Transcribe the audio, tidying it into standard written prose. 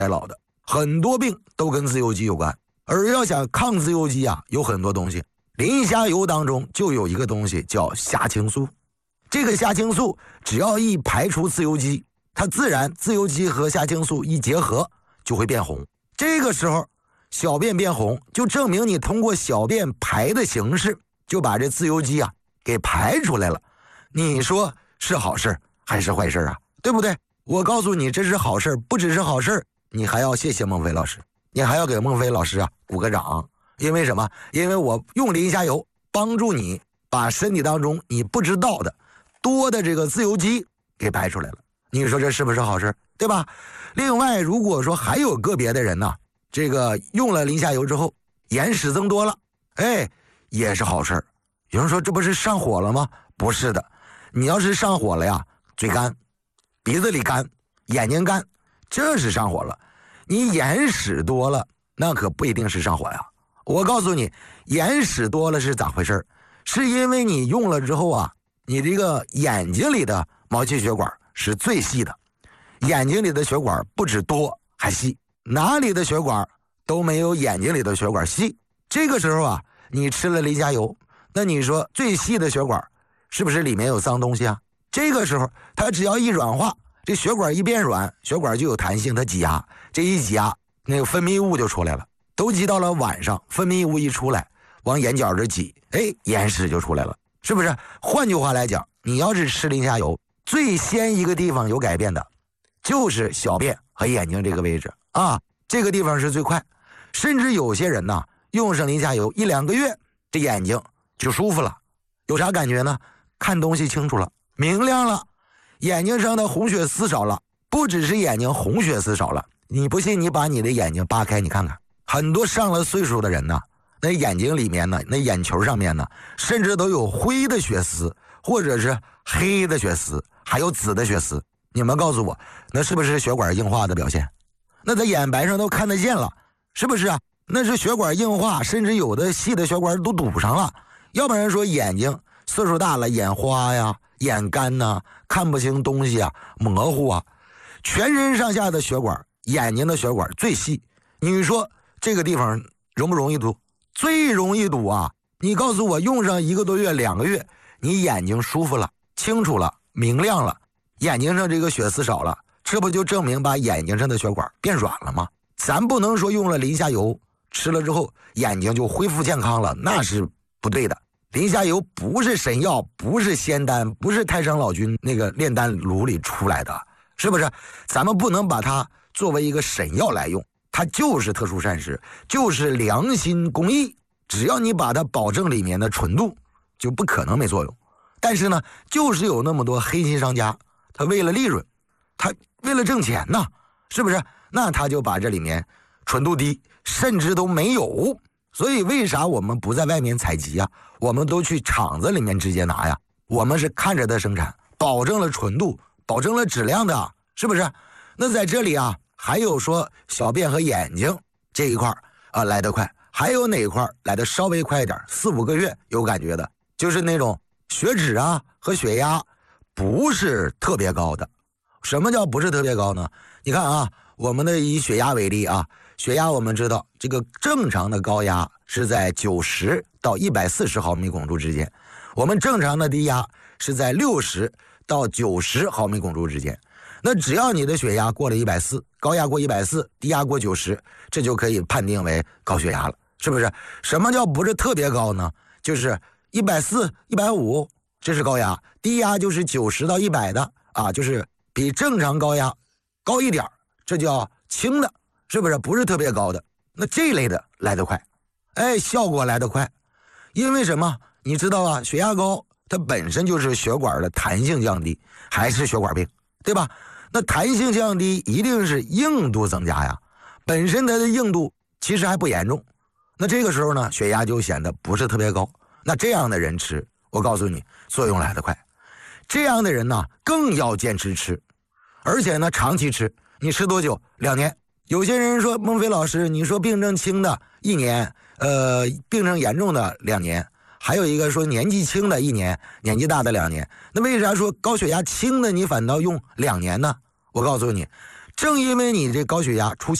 衰老的，很多病都跟自由基有关。而要想抗自由基啊，有很多东西。磷虾油当中就有一个东西叫虾青素，这个虾青素只要一排除自由基，它自然自由基和虾青素一结合就会变红。这个时候小便变红，就证明你通过小便排的形式就把这自由基啊给排出来了。你说是好事还是坏事啊？对不对？我告诉你，这是好事，不只是好事，你还要谢谢孟非老师，你还要给孟非老师啊鼓个掌。因为什么？因为我用磷虾油帮助你把身体当中你不知道的多的这个自由基给排出来了。你说这是不是好事？对吧？另外，如果说还有个别的人呢，这个用了磷虾油之后眼屎增多了，也是好事。有人说这不是上火了吗？不是的，你要是上火了呀，嘴干，鼻子里干，眼睛干，这是上火了。你眼屎多了，那可不一定是上火呀。我告诉你，眼屎多了是咋回事？是因为你用了之后啊，你这个眼睛里的毛细血管是最细的，眼睛里的血管不止多还细，哪里的血管都没有眼睛里的血管细。这个时候啊，你吃了磷虾油，那你说最细的血管是不是里面有脏东西啊？这个时候它只要一软化，这血管一变软，血管就有弹性，它挤压，这一挤压，那个分泌物就出来了。都挤到了晚上，分泌物一出来，往眼角这挤，眼屎就出来了，是不是？换句话来讲，你要是吃磷虾油，最先一个地方有改变的就是小便和眼睛这个位置啊，这个地方是最快。甚至有些人呢，用上磷虾油1-2个月，这眼睛就舒服了。有啥感觉呢？看东西清楚了，明亮了，眼睛上的红血丝少了。不只是眼睛红血丝少了，你不信你把你的眼睛扒开你看看，很多上了岁数的人呢，那眼睛里面呢，那眼球上面呢，甚至都有灰的血丝，或者是黑的血丝，还有紫的血丝。你们告诉我，那是不是血管硬化的表现？那在眼白上都看得见了，是不是啊？那是血管硬化，甚至有的细的血管都堵上了。要不然说眼睛岁数大了，眼花呀，眼干呐，看不清东西啊，模糊啊。全身上下的血管，眼睛的血管最细，你说这个地方容不容易堵？最容易堵啊！你告诉我，用上1个多月、2个月，你眼睛舒服了，清楚了，明亮了，眼睛上这个血丝少了，这不就证明把眼睛上的血管变软了吗？咱不能说用了磷虾油吃了之后眼睛就恢复健康了，那是不对的。磷虾油不是神药，不是仙丹，不是太上老君那个炼丹炉里出来的，是不是？咱们不能把它作为一个神药来用，它就是特殊膳食，就是良心公益，只要你把它保证里面的纯度，就不可能没作用。但是呢，就是有那么多黑心商家，他为了利润，他为了挣钱呢，是不是？那他就把这里面纯度低，甚至都没有。所以为啥我们不在外面采集啊？我们都去厂子里面直接拿呀。我们是看着它生产，保证了纯度，保证了质量的，是不是？那在这里啊，还有说小便和眼睛这一块啊来得快，还有哪一块来得稍微快一点，4-5个月有感觉的，就是那种血脂啊和血压不是特别高的。什么叫不是特别高呢？你看啊，我们的以血压为例啊，血压我们知道这个正常的高压是在90到140毫米汞柱之间，我们正常的低压是在60到90毫米汞柱之间。那只要你的血压过了140，高压过140，低压过90，这就可以判定为高血压了，是不是？什么叫不是特别高呢？就是140、150，这是高压，低压就是90到100的啊，就是比正常高压高一点，这叫轻的，是不是？不是特别高的。那这类的来得快，效果来得快。因为什么？你知道啊，血压高它本身就是血管的弹性降低，还是血管病，对吧？那弹性降低一定是硬度增加呀，本身它的硬度其实还不严重，那这个时候呢，血压就显得不是特别高。那这样的人吃，我告诉你，作用来得快。这样的人呢，更要坚持吃，而且呢，长期吃。你吃多久？2年。有些人说，孟非老师，你说病症轻的1年，病症严重的2年，还有一个说年纪轻的1年，年纪大的2年。那为啥说高血压轻的你反倒用2年呢？我告诉你， 正因为你这高血压出